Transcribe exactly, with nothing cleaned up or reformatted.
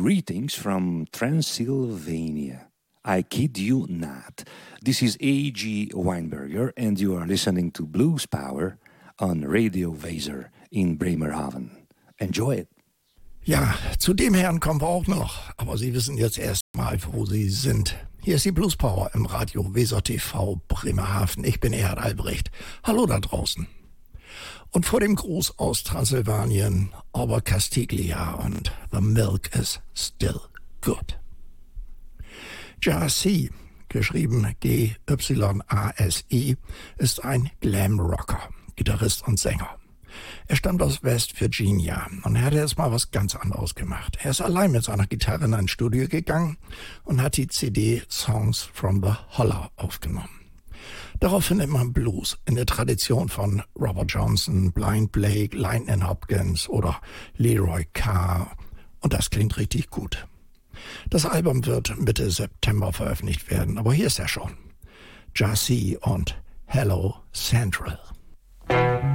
Greetings from Transylvania. I kid you not. This is A G Weinberger and you are listening to Blues Power on Radio Weser in Bremerhaven. Enjoy it. Ja, zu dem Herrn kommen wir auch noch, aber Sie wissen jetzt erst mal, wo Sie sind. Hier ist die Blues Power im Radio Weser T V Bremerhaven. Ich bin Erhard Albrecht. Hallo da draußen. Und vor dem Gruß aus Transsilvanien, aber Castiglia und The Milk is Still Good. Jasi, geschrieben G Y A S I, ist ein Glam-Rocker, Gitarrist und Sänger. Er stammt aus West Virginia und er hat jetzt mal was ganz anderes gemacht. Er ist allein mit seiner Gitarre in ein Studio gegangen und hat die C D Songs from the Holler aufgenommen. Darauf findet man Blues in der Tradition von Robert Johnson, Blind Blake, Lightning Hopkins oder Leroy Carr und das klingt richtig gut. Das Album wird Mitte September veröffentlicht werden, aber hier ist er schon. Jasi und Hello Central.